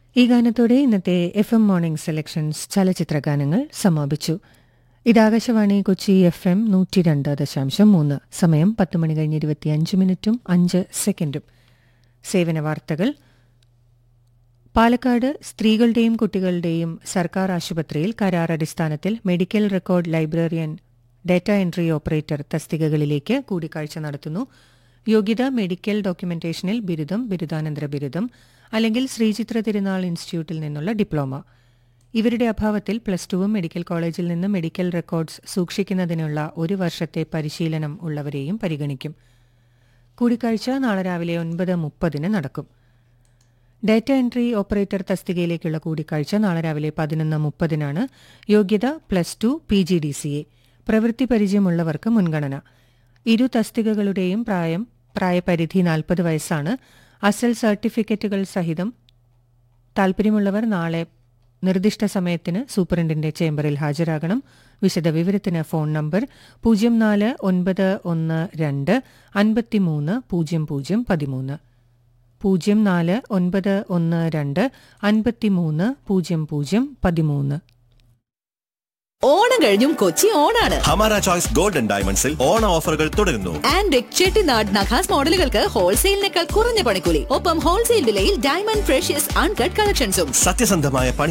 ഈ ഗാനത്തോടെ ഇന്നത്തെ FM morning selections ചലച്ചിത്രഗാനങ്ങൾ സമാപിച്ചു. ഇത് ആകാശവാണി കൊച്ചി FM 102.3. സമയം 10 മണി കഴിഞ്ഞ് 25 5 സെക്കൻഡും. സേവന വാർത്തകൾ. പാലക്കാട് സ്ത്രീകളുടെയും കുട്ടികളുടെയും സർക്കാർ ആശുപത്രിയിൽ കരാർ അടിസ്ഥാനത്തിൽ medical record librarian, data entry operator തസ്തികകളിലേക്ക് കൂടിക്കാഴ്ച നടത്തുന്നു. യോഗ്യത മെഡിക്കൽ ഡോക്യുമെന്റേഷനിൽ ബിരുദം, ബിരുദാനന്തര ബിരുദം അല്ലെങ്കിൽ ശ്രീചിത്ര തിരുനാൾ ഇൻസ്റ്റിറ്റ്യൂട്ടിൽ നിന്നുള്ള ഡിപ്ലോമ. ഇവരുടെ അഭാവത്തിൽ +2 മെഡിക്കൽ കോളേജിൽ നിന്ന് മെഡിക്കൽ റെക്കോർഡ്സ് സൂക്ഷിക്കുന്നതിനുള്ള 1 വർഷത്തെ പരിശീലനം ഉള്ളവരെയും പരിഗണിക്കും. കൂടിക്കാഴ്ച നാളെ രാവിലെ 9:30 നടക്കും. ഡാറ്റ എൻട്രി ഓപ്പറേറ്റർ തസ്തികയിലേക്കുള്ള കൂടിക്കാഴ്ച നാളെ രാവിലെ 11:30. യോഗ്യത +2 PGDCA. പ്രവൃത്തി പരിചയമുള്ളവർക്ക് മുൻഗണന. ഇരു തസ്തികകളുടെയും പ്രായപരിധി 40 വയസ്സാണ്. അസൽ സർട്ടിഫിക്കറ്റുകൾ സഹിതം താൽപ്പര്യമുള്ളവർ നാളെ നിർദ്ദിഷ്ട സമയത്തിന് സൂപ്രണ്ടിന്റെ ചേംബറിൽ ഹാജരാകണം. വിശദവിവരത്തിന് ഫോൺ നമ്പർ 049112 530013 049112 530013. ഓണം കഴിഞ്ഞും കൊച്ചി ഓണാണ്. ഹമാര ചോയ്സ് ഗോൾഡൻ ഡയമണ്ട്സിൽ ഓണ ഓഫറുകൾ തുടരുന്നു. ആൻഡ്രിക്, ചെട്ടിനാട്, നഖാസ് മോഡലുകൾക്ക് ഹോൾസെയിലിനേക്കാൾ കുറഞ്ഞ പണിക്കൂലി. ഒപ്പം ഹോൾസെയിൽ വിലയിൽ ഡയമണ്ട്, പ്രഷ്യസ്, അൺകട്ട് കളക്ഷൻസും. സത്യസന്ധമായ